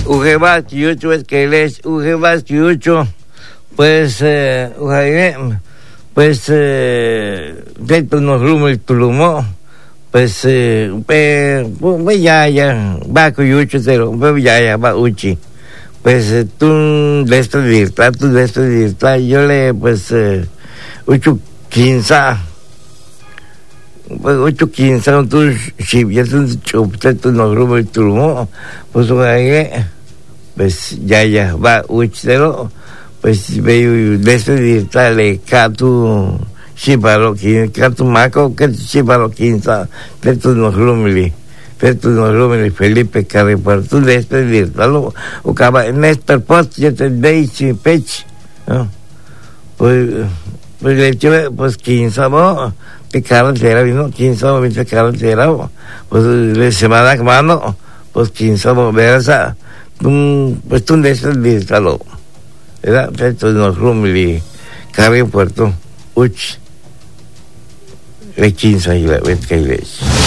Ujebas Kiyucho es que les Ujebas Kiyucho pues Ujaime pues dentro nos rumo y tulumo pues ya va Kiyucho cero ya va uchi pues tú de esto virtual yo le pues ucho 15 pues 8-15 tú si ya tú nos rumo y tulumo pues Ujaime pues ya va uchero pues veo despedir le catu chiparo catu maco que chiparo 15 petos nos rumili Felipe Carreparto despedir lo o acaba en este post ya te deis pech no pues le lleve pues 15 mo te carretera vino 15 mo te carretera pues le semana mano pues 15 mo versa pues tú despedir lo era petos nos rumili Carreparto uch le 15 y la vez que le